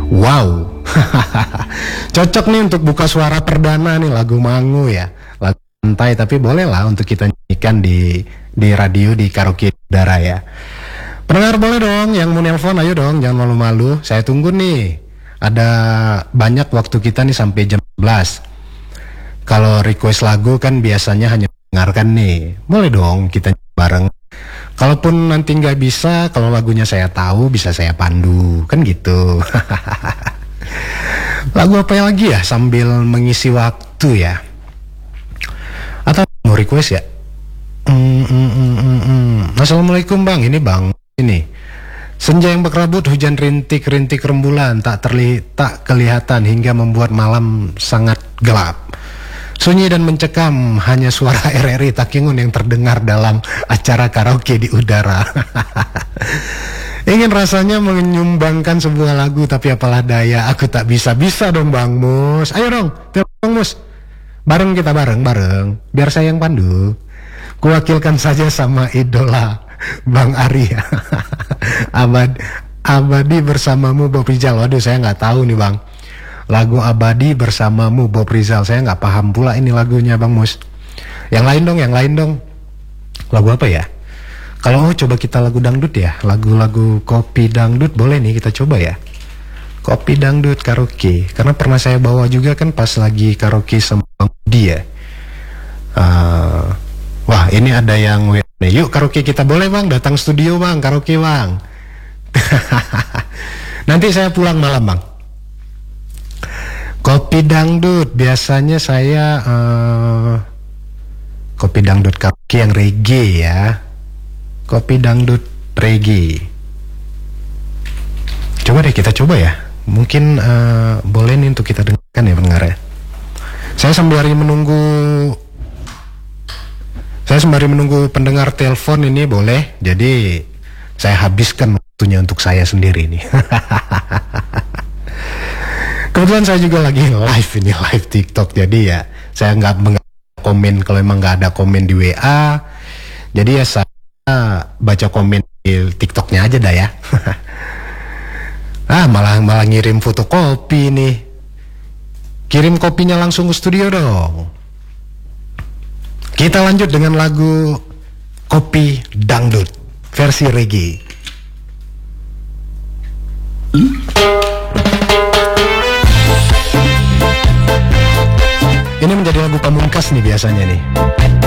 Wow. Cocok nih untuk buka suara perdana nih, lagu Mangu ya. Lagu santai tapi boleh lah untuk kita nyanyikan di radio, di karaoke udara ya. Pendengar boleh dong, yang mau nelpon ayo dong, jangan malu-malu. Saya tunggu nih. Ada banyak waktu kita nih sampai jam 11. Kalau request lagu kan biasanya hanya dengarkan nih. Boleh dong kita bareng. Kalaupun nanti nggak bisa, kalau lagunya saya tahu bisa saya pandu, kan gitu. Lagu apa lagi ya sambil mengisi waktu ya? Atau mau request ya? Assalamualaikum bang, ini bang, ini senja yang berkabut, hujan rintik-rintik rembulan tak kelihatan hingga membuat malam sangat gelap. Sunyi dan mencekam, hanya suara RRI Takingun yang terdengar dalam acara karaoke di udara. Ingin rasanya menyumbangkan sebuah lagu, tapi apalah daya, aku tak bisa dong Bang Mus. Ayo dong, Bang Mus. Bareng kita bareng, biar saya yang pandu. Kuwakilkan saja sama idola Bang Arya. Abadi bersamamu Bob Rizal. Waduh, saya nggak tahu nih Bang. Lagu Abadi bersamamu Bob Rizal, saya nggak paham pula ini lagunya Bang Mus. Yang lain dong. Lagu apa ya? Kalau coba kita lagu dangdut ya, lagu-lagu kopi dangdut boleh nih kita coba ya. Kopi dangdut karaoke, karena pernah saya bawa juga kan pas lagi karaoke sama Bang Budi ya. Wah ini ada yang yuk karaoke kita, boleh Bang, datang studio Bang, karaoke Bang. Nanti saya pulang malam Bang. Kopi dangdut biasanya saya kopi dangdut karaoke yang reggae ya. Kopi dangdut reggae. Coba deh kita coba ya. Mungkin boleh nih untuk kita dengarkan ya pendengar ya. Saya sembari menunggu pendengar telepon ini boleh. Jadi saya habiskan waktunya untuk saya sendiri nih. Kebetulan saya juga lagi live TikTok, jadi ya saya nggak komen kalau emang nggak ada komen di WA, jadi ya saya baca komen di TikToknya aja dah ya. Malah ngirim fotokopi nih, kirim kopinya langsung ke studio dong. Kita lanjut dengan lagu Kopi Dangdut versi reggae. Ini menjadi lagu pamungkas nih biasanya nih.